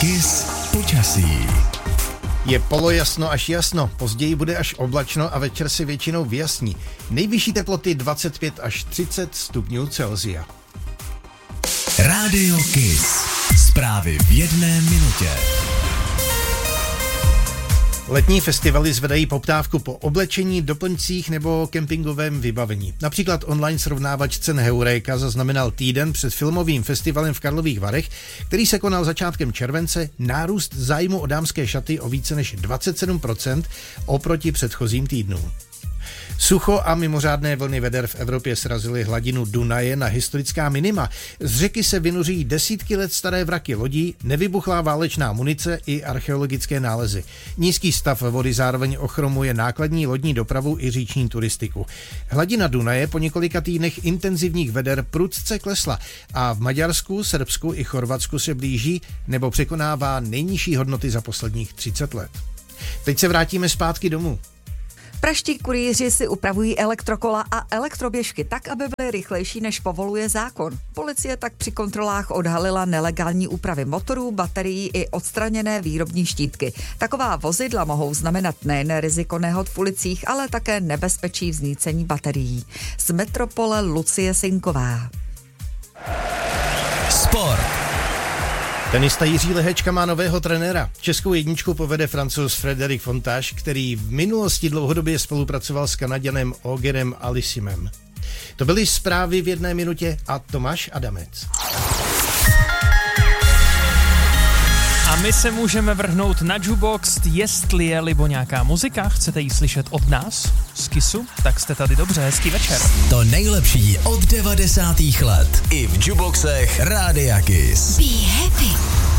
KISS počasí. Je polojasno až jasno, později bude až oblačno a večer se většinou vyjasní. Nejvyšší teploty 25 až 30 stupňů Celsia. Rádio KISS. Zprávy v 1 minutě. Letní festivaly zvedají poptávku po oblečení, doplňcích nebo kempingovém vybavení. Například online srovnávač cen Heureka zaznamenal týden před filmovým festivalem v Karlových Varech, který se konal začátkem července, nárůst zájmu o dámské šaty o více než 27% oproti předchozím týdnům. Sucho a mimořádné vlny veder v Evropě srazily hladinu Dunaje na historická minima. Z řeky se vynoří desítky let staré vraky lodí, nevybuchlá válečná munice i archeologické nálezy. Nízký stav vody zároveň ochromuje nákladní lodní dopravu i říční turistiku. Hladina Dunaje po několika týdnech intenzivních veder prudce klesla a v Maďarsku, Srbsku i Chorvatsku se blíží nebo překonává nejnižší hodnoty za posledních 30 let. Teď se vrátíme zpátky domů. Praští kurýři si upravují elektrokola a elektroběžky tak, aby byly rychlejší, než povoluje zákon. Policie tak při kontrolách odhalila nelegální úpravy motorů, baterií i odstraněné výrobní štítky. Taková vozidla mohou znamenat nejen riziko nehod v ulicích, ale také nebezpečí vznícení baterií. Z metropole Lucie Sinková. Sport. Tenista Jiří Lehečka má nového trenéra. Českou jedničku povede Francouz Frédéric Fontáš, který v minulosti dlouhodobě spolupracoval s Kanaďanem Augerem Alissimem. To byly zprávy v 1 minutě a Tomáš Adamec. A my se můžeme vrhnout na Jukebox, jestli je libo nějaká muzika, chcete ji slyšet od nás, z KISSu, tak jste tady dobře, hezký večer. To nejlepší od 90. let i v Jukeboxech Rádia KISS. Be happy.